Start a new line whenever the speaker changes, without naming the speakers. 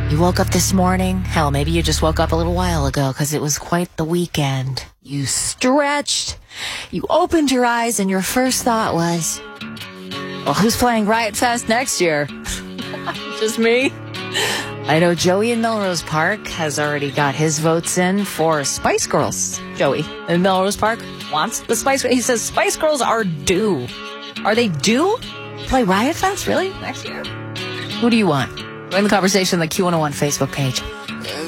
You woke up this morning. Hell, maybe you just woke up a little while ago because it was quite the weekend. You stretched, you opened your eyes, and your first thought was, well, who's playing Riot Fest next year? Just me? I know Joey in Melrose Park has already got his votes in for Spice Girls. Joey in Melrose Park wants the Spice Girls. He says Spice Girls are due. Are they due? Play Riot Fest? Really? Next year? Who do you want? Join the conversation on the Q101 Facebook page.